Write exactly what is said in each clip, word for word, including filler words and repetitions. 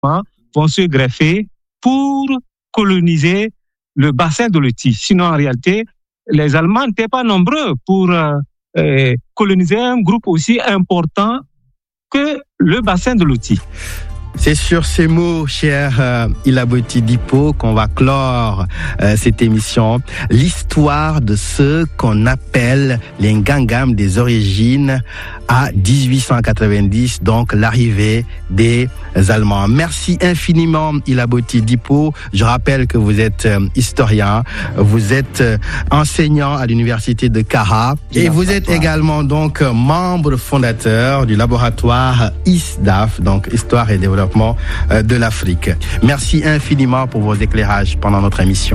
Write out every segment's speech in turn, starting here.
vont se greffer pour coloniser le bassin de l'Oti. Sinon, en réalité, les Allemands n'étaient pas nombreux pour euh, euh, coloniser un groupe aussi important que le bassin de l'Oti. C'est sur ces mots, cher euh, Ilaboti Dipo, qu'on va clore euh, cette émission. L'histoire de ce qu'on appelle les Ngangam des origines à dix-huit cent quatre-vingt-dix, donc l'arrivée des Allemands. Merci infiniment, Ilaboti Dipo. Je rappelle que vous êtes euh, historien, vous êtes euh, enseignant à l'université de Kara et vous êtes également donc membre fondateur du laboratoire I S D A F, donc Histoire et Développement de l'Afrique. Merci infiniment pour vos éclairages pendant notre émission.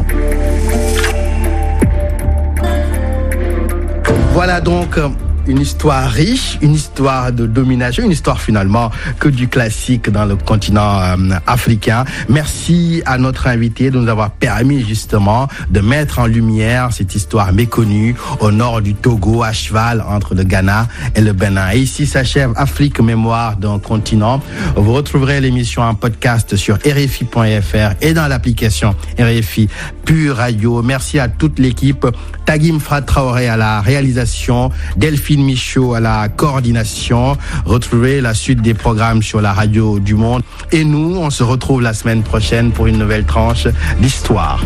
Voilà donc une histoire riche, une histoire de domination, une histoire finalement que du classique dans le continent euh, africain. Merci à notre invité de nous avoir permis justement de mettre en lumière cette histoire méconnue au nord du Togo, à cheval entre le Ghana et le Bénin. Et ici s'achève Afrique Mémoire d'un continent. Vous retrouverez l'émission en podcast sur R F I point F R et dans l'application R F I Pure Radio. Merci à toute l'équipe. Tagim Fra Traoré à la réalisation, Delphine Michaud à la coordination. Retrouvez la suite des programmes sur la radio du monde. Et nous, on se retrouve la semaine prochaine pour une nouvelle tranche d'histoire.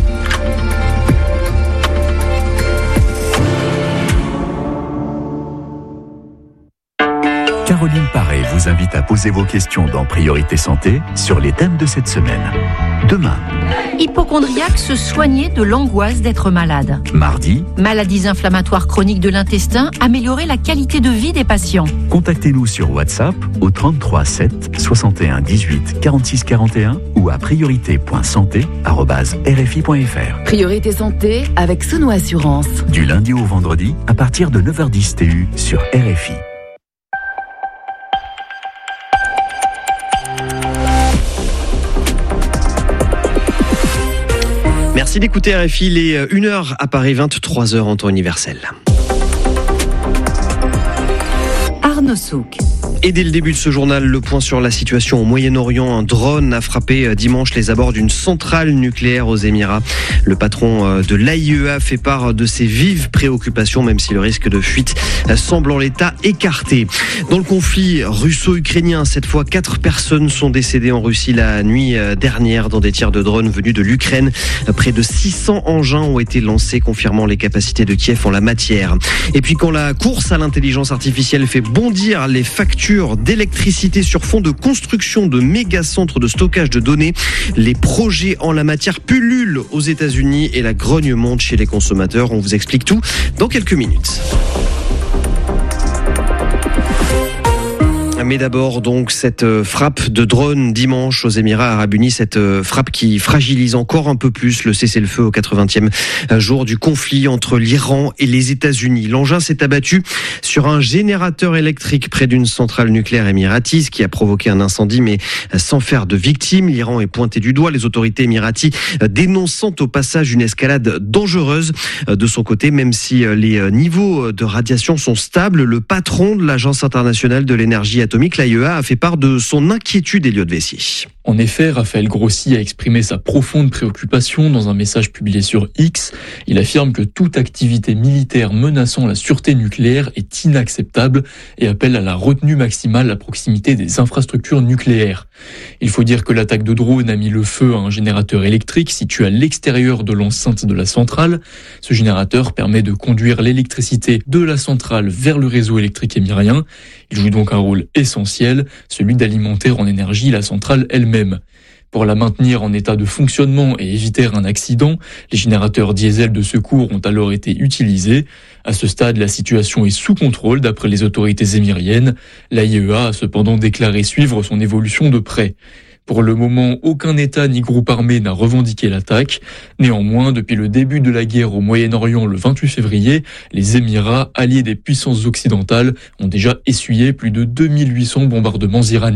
Caroline Paré vous invite à poser vos questions dans Priorité Santé sur les thèmes de cette semaine. Demain, hypocondriaque se soigner de l'angoisse d'être malade. Mardi, maladies inflammatoires chroniques de l'intestin, améliorer la qualité de vie des patients. Contactez-nous sur WhatsApp au trente-trois sept soixante et un dix-huit quarante-six quarante et un ou à priorité point santé arobase r f i point f r. Priorité Santé avec Sono Assurance. Du lundi au vendredi à partir de neuf heures dix T U sur R F I. Merci d'écouter R F I, il est une heure à Paris, vingt-trois heures en temps universel. Arnaud Souk. Et dès le début de ce journal, le point sur la situation au Moyen-Orient. Un drone a frappé dimanche les abords d'une centrale nucléaire aux Émirats. Le patron de l'A I E A fait part de ses vives préoccupations, même si le risque de fuite semble en l'état écarté. Dans le conflit russo-ukrainien, cette fois, quatre personnes sont décédées en Russie la nuit dernière dans des tirs de drones venus de l'Ukraine. Près de six cents engins ont été lancés, confirmant les capacités de Kiev en la matière. Et puis quand la course à l'intelligence artificielle fait bondir les factures d'électricité sur fond de construction de méga centres de stockage de données, les projets en la matière pullulent aux États-Unis et la grogne monte chez les consommateurs. On vous explique tout dans quelques minutes. Mais d'abord, donc, cette frappe de drone dimanche aux Émirats Arabes Unis, cette frappe qui fragilise encore un peu plus le cessez-le-feu au quatre-vingtième jour du conflit entre l'Iran et les États-Unis. L'engin s'est abattu sur un générateur électrique près d'une centrale nucléaire émiratie, ce qui a provoqué un incendie, mais sans faire de victimes. L'Iran est pointé du doigt, les autorités émiraties dénonçant au passage une escalade dangereuse. De son côté, même si les niveaux de radiation sont stables, le patron de l'Agence internationale de l'énergie atomique, l'A I E A, a fait part de son inquiétude. Elliot Vessier. En effet, Raphaël Grossi a exprimé sa profonde préoccupation dans un message publié sur X. Il affirme que toute activité militaire menaçant la sûreté nucléaire est inacceptable et appelle à la retenue maximale à proximité des infrastructures nucléaires. Il faut dire que l'attaque de drone a mis le feu à un générateur électrique situé à l'extérieur de l'enceinte de la centrale. Ce générateur permet de conduire l'électricité de la centrale vers le réseau électrique émirien. Il joue donc un rôle essentiel, celui d'alimenter en énergie la centrale elle-même. Pour la maintenir en état de fonctionnement et éviter un accident, les générateurs diesel de secours ont alors été utilisés. À ce stade, la situation est sous contrôle d'après les autorités émiriennes. L'A I E A a cependant déclaré suivre son évolution de près. Pour le moment, aucun État ni groupe armé n'a revendiqué l'attaque. Néanmoins, depuis le début de la guerre au Moyen-Orient le vingt-huit février, les Émirats, alliés des puissances occidentales, ont déjà essuyé plus de deux mille huit cents bombardements iraniens.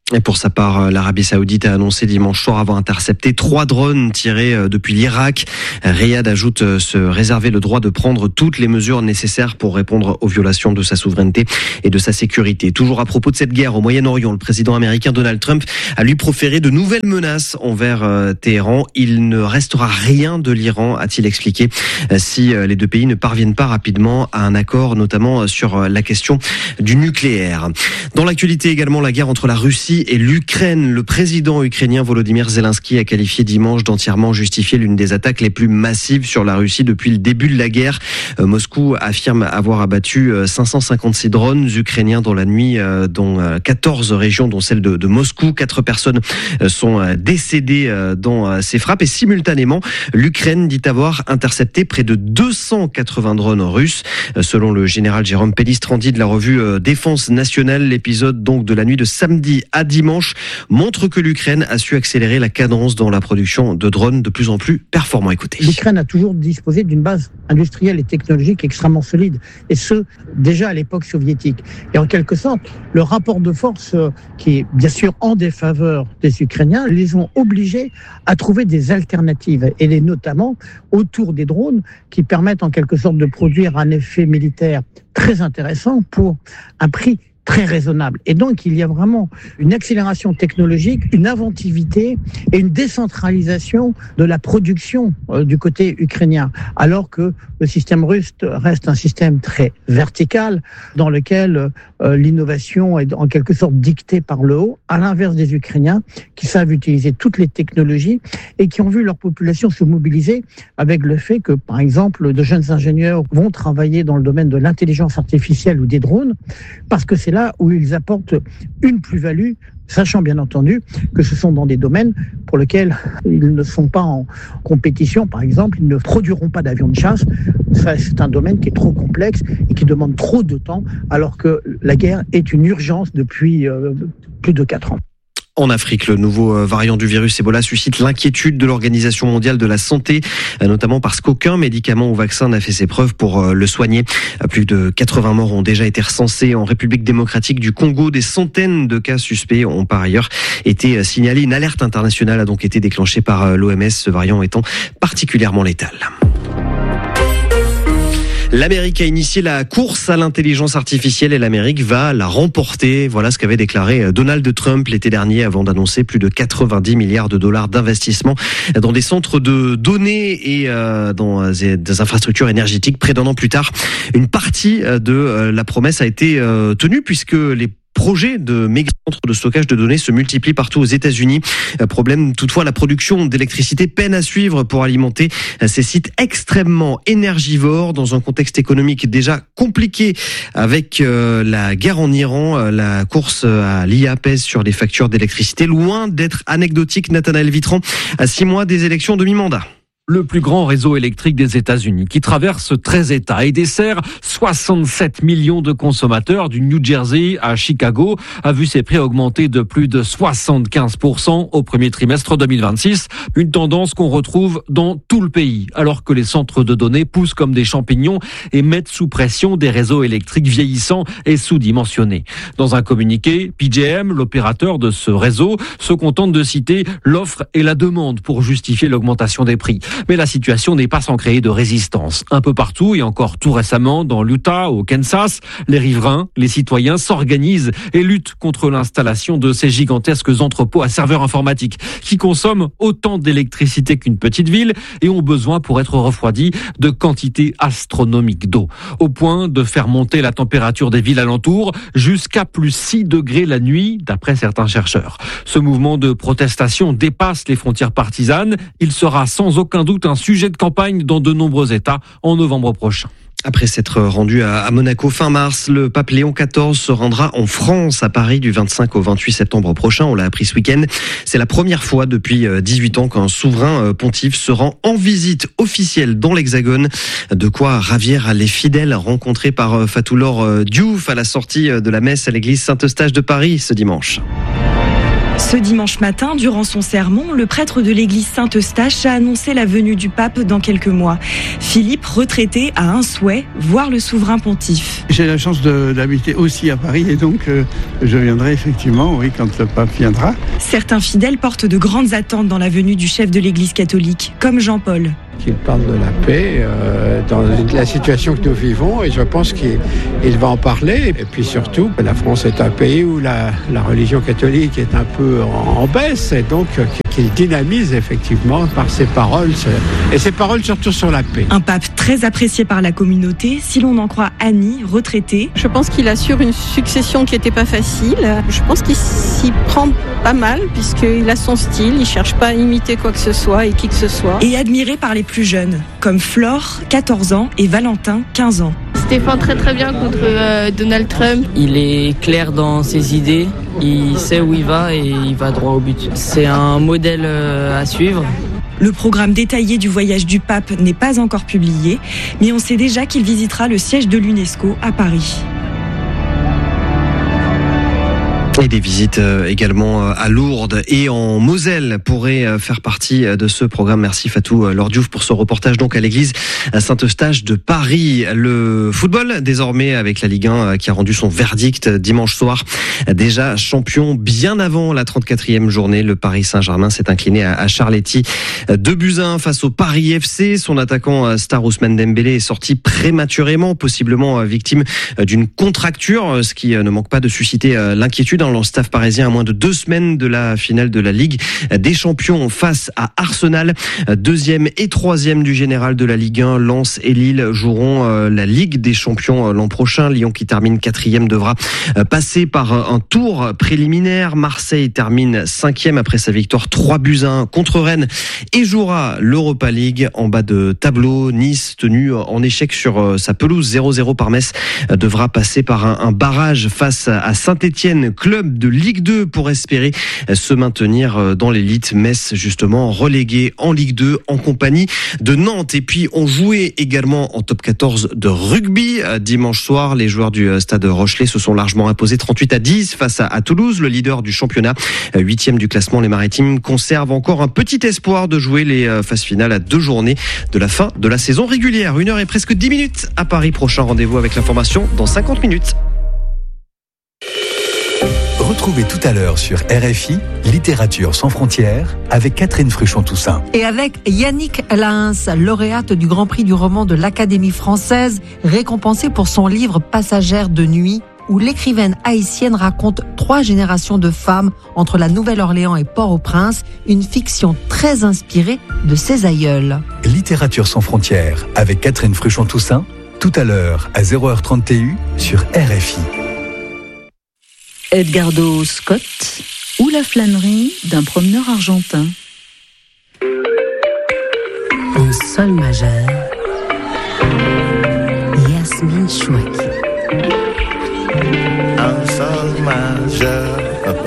Et pour sa part, l'Arabie Saoudite a annoncé dimanche soir avoir intercepté trois drones tirés depuis l'Irak. Riyad ajoute se réserver le droit de prendre toutes les mesures nécessaires pour répondre aux violations de sa souveraineté et de sa sécurité. Toujours à propos de cette guerre au Moyen-Orient, le président américain Donald Trump a lui proféré de nouvelles menaces envers Téhéran. Il ne restera rien de l'Iran, a-t-il expliqué, si les deux pays ne parviennent pas rapidement à un accord, notamment sur la question du nucléaire. Dans l'actualité également, la guerre entre la Russie et l'Ukraine. Le président ukrainien Volodymyr Zelensky a qualifié dimanche d'entièrement justifié l'une des attaques les plus massives sur la Russie depuis le début de la guerre. Euh, Moscou affirme avoir abattu cinq cent cinquante-six drones ukrainiens dans la nuit, euh, dans quatorze régions, dont celle de, de Moscou. Quatre personnes sont décédées dans ces frappes et simultanément, l'Ukraine dit avoir intercepté près de deux cent quatre-vingts drones russes. Selon le général Jérôme Pellistrandi de la revue Défense nationale, l'épisode donc de la nuit de samedi à dimanche montre que l'Ukraine a su accélérer la cadence dans la production de drones de plus en plus performants. Écoutez. L'Ukraine a toujours disposé d'une base industrielle et technologique extrêmement solide, et ce, déjà à l'époque soviétique. Et en quelque sorte, le rapport de force qui est bien sûr en défaveur des Ukrainiens, les ont obligés à trouver des alternatives, et les, notamment autour des drones qui permettent en quelque sorte de produire un effet militaire très intéressant pour un prix très raisonnable. Et donc, il y a vraiment une accélération technologique, une inventivité et une décentralisation de la production euh, du côté ukrainien, alors que le système russe reste un système très vertical dans lequel euh, l'innovation est en quelque sorte dictée par le haut, à l'inverse des Ukrainiens qui savent utiliser toutes les technologies et qui ont vu leur population se mobiliser avec le fait que, par exemple, de jeunes ingénieurs vont travailler dans le domaine de l'intelligence artificielle ou des drones, parce que c'est là où ils apportent une plus-value, sachant bien entendu que ce sont dans des domaines pour lesquels ils ne sont pas en compétition. Par exemple, ils ne produiront pas d'avions de chasse. Ça, c'est un domaine qui est trop complexe et qui demande trop de temps, alors que la guerre est une urgence depuis euh, plus de quatre ans. En Afrique, le nouveau variant du virus Ebola suscite l'inquiétude de l'Organisation mondiale de la santé, notamment parce qu'aucun médicament ou vaccin n'a fait ses preuves pour le soigner. Plus de quatre-vingts morts ont déjà été recensés en République démocratique du Congo. Des centaines de cas suspects ont par ailleurs été signalés. Une alerte internationale a donc été déclenchée par l'O M S, ce variant étant particulièrement létal. L'Amérique a initié la course à l'intelligence artificielle et l'Amérique va la remporter. Voilà ce qu'avait déclaré Donald Trump l'été dernier avant d'annoncer plus de quatre-vingt-dix milliards de dollars d'investissement dans des centres de données et dans des infrastructures énergétiques. Près d'un an plus tard, une partie de la promesse a été tenue puisque les projets de méga centres de stockage de données se multiplient partout aux États-Unis. Problème toutefois, la production d'électricité peine à suivre pour alimenter ces sites extrêmement énergivores dans un contexte économique déjà compliqué avec la guerre en Iran. La course à l'I A pèse sur les factures d'électricité, loin d'être anecdotique. Nathanaël Vitran, à six mois des élections de mi-mandat. Le plus grand réseau électrique des États-Unis, qui traverse treize États et dessert soixante-sept millions de consommateurs du New Jersey à Chicago, a vu ses prix augmenter de plus de soixante-quinze pour cent au premier trimestre deux mille vingt-six. Une tendance qu'on retrouve dans tout le pays, alors que les centres de données poussent comme des champignons et mettent sous pression des réseaux électriques vieillissants et sous-dimensionnés. Dans un communiqué, P J M, l'opérateur de ce réseau, se contente de citer l'offre et la demande pour justifier l'augmentation des prix. Mais la situation n'est pas sans créer de résistance. Un peu partout, et encore tout récemment dans l'Utah, au Kansas, les riverains, les citoyens s'organisent et luttent contre l'installation de ces gigantesques entrepôts à serveurs informatiques qui consomment autant d'électricité qu'une petite ville et ont besoin pour être refroidis de quantités astronomiques d'eau, au point de faire monter la température des villes alentours jusqu'à plus six degrés la nuit, d'après certains chercheurs. Ce mouvement de protestation dépasse les frontières partisanes. Il sera sans aucun doute un sujet de campagne dans de nombreux États en novembre prochain. Après s'être rendu à Monaco fin mars, le pape Léon quatorze se rendra en France, à Paris, du vingt-cinq au vingt-huit septembre prochain. On l'a appris ce week-end. C'est la première fois depuis dix-huit ans qu'un souverain pontife se rend en visite officielle dans l'Hexagone. De quoi ravir les fidèles rencontrés par Fatou-Laure Diouf à la sortie de la messe à l'église Saint-Eustache de Paris ce dimanche. Ce dimanche matin, durant son sermon, le prêtre de l'église Saint-Eustache a annoncé la venue du pape dans quelques mois. Philippe, retraité, a un souhait, voir le souverain pontife. J'ai la chance de, d'habiter aussi à Paris et donc euh, je viendrai effectivement, oui, quand le pape viendra. Certains fidèles portent de grandes attentes dans la venue du chef de l'église catholique, comme Jean-Paul. Qu'il parle de la paix euh, dans la situation que nous vivons et je pense qu'il il va en parler. Et puis surtout, la France est un pays où la, la religion catholique est un peu en, en baisse et donc qu'il dynamise effectivement par ses paroles et ses paroles surtout sur la paix. Un pape très apprécié par la communauté, si l'on en croit Annie, retraitée. Je pense qu'il assure une succession qui n'était pas facile. Je pense qu'il s'y prend pas mal puisqu'il a son style, il ne cherche pas à imiter quoi que ce soit et qui que ce soit. Et admiré par les plus jeunes, comme Flore, quatorze ans, et Valentin, quinze ans. Stéphane très très bien contre euh, Donald Trump. Il est clair dans ses idées, il sait où il va et il va droit au but. C'est un modèle euh, à suivre. Le programme détaillé du voyage du pape n'est pas encore publié, mais on sait déjà qu'il visitera le siège de l'UNESCO à Paris. Et des visites également à Lourdes et en Moselle pourraient faire partie de ce programme. Merci Fatou Lordiouf pour ce reportage donc à l'église Saint-Eustache de Paris. Le football désormais avec la Ligue un qui a rendu son verdict dimanche soir. Déjà champion bien avant la trente-quatrième journée, le Paris Saint-Germain s'est incliné à Charletti deux buts à un face au Paris F C. Son attaquant star Ousmane Dembélé est sorti prématurément, possiblement victime d'une contracture, ce qui ne manque pas de susciter l'inquiétude dans le staff parisien à moins de deux semaines de la finale de la Ligue des Champions face à Arsenal. Deuxième et troisième du général de la Ligue un, Lens et Lille joueront la Ligue des Champions l'an prochain. Lyon qui termine quatrième devra passer par un tour préliminaire. Marseille termine cinquième après sa victoire trois buts à un contre Rennes et jouera l'Europa League en bas de tableau. Nice, tenu en échec sur sa pelouse zéro zéro par Metz, devra passer par un, un barrage face à Saint-Étienne, club de Ligue deux pour espérer se maintenir dans l'élite. Metz justement relégué en Ligue deux en compagnie de Nantes. Et puis on jouait également en top quatorze de rugby. Dimanche soir, les joueurs du stade Rochelet se sont largement imposés trente-huit à dix face à Toulouse, le leader du championnat. Huitième du classement, les Maritimes conservent encore un petit espoir de jouer les phases finales à deux journées de la fin de la saison régulière. Une heure et presque dix minutes à Paris. Prochain rendez-vous avec l'information dans cinquante minutes. Retrouvez tout à l'heure sur R F I Littérature sans frontières avec Catherine Fruchon-Toussaint. Et avec Yannick Lahens, lauréate du Grand Prix du roman de l'Académie française, récompensée pour son livre Passagère de nuit, où l'écrivaine haïtienne raconte trois générations de femmes entre la Nouvelle-Orléans et Port-au-Prince, une fiction très inspirée de ses aïeuls. Littérature sans frontières avec Catherine Fruchon-Toussaint, tout à l'heure à zéro heure trente sur R F I. Edgardo Scott ou la flânerie d'un promeneur argentin. En sol majeur, Yasmine Chouaki. En sol majeur.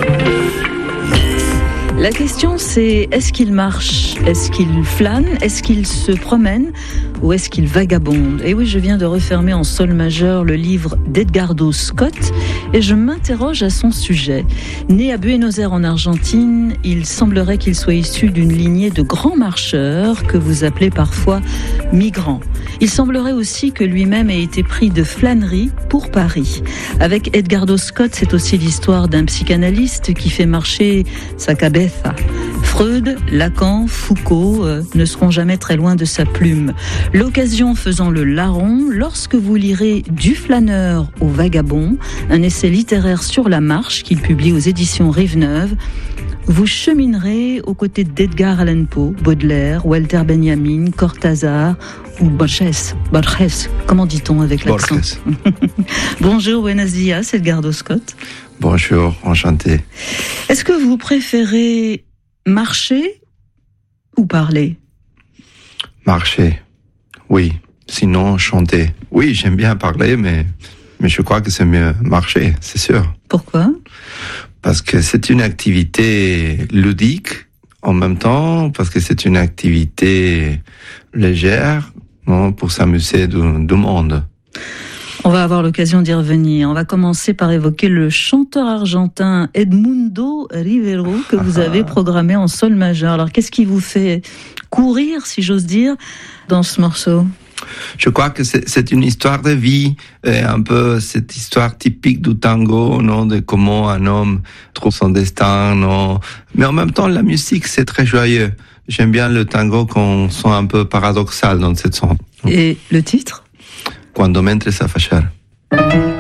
La question c'est, est-ce qu'il marche? Est-ce qu'il flâne? Est-ce qu'il se promène? Ou est-ce qu'il vagabonde? Et oui, je viens de refermer en sol majeur le livre d'Edgardo Scott et je m'interroge à son sujet. Né à Buenos Aires en Argentine, il semblerait qu'il soit issu d'une lignée de grands marcheurs que vous appelez parfois migrants. Il semblerait aussi que lui-même ait été pris de flânerie pour Paris. Avec Edgardo Scott, c'est aussi l'histoire d'un psychanalyste qui fait marcher sa cabeza. Freud, Lacan, Foucault euh, ne seront jamais très loin de sa plume. L'occasion faisant le larron, lorsque vous lirez Du flâneur au vagabond, un essai littéraire sur la marche qu'il publie aux éditions Rive-Neuve, vous cheminerez aux côtés d'Edgar Allan Poe, Baudelaire, Walter Benjamin, Cortázar ou Borges. Borges, comment dit-on avec l'accent? Borges. Bonjour, buenos días, Edgardo Scott. Bonjour, enchanté. Est-ce que vous préférez marcher ou parler? Marcher, oui. Sinon, chanter. Oui, j'aime bien parler, mais, mais je crois que c'est mieux marcher, c'est sûr. Pourquoi? Parce que c'est une activité ludique en même temps, parce que c'est une activité légère, non, pour s'amuser du, du monde. On va avoir l'occasion d'y revenir. On va commencer par évoquer le chanteur argentin Edmundo Rivero que vous avez programmé en sol majeur. Alors, qu'est-ce qui vous fait courir, si j'ose dire, dans ce morceau ? Je crois que c'est, c'est une histoire de vie, et un peu cette histoire typique du tango, non, de comment un homme trouve son destin, non. Mais en même temps, la musique, c'est très joyeux. J'aime bien le tango qu'on sent un peu paradoxal dans cette chanson. Et le titre ? Cuando me entres a fallar.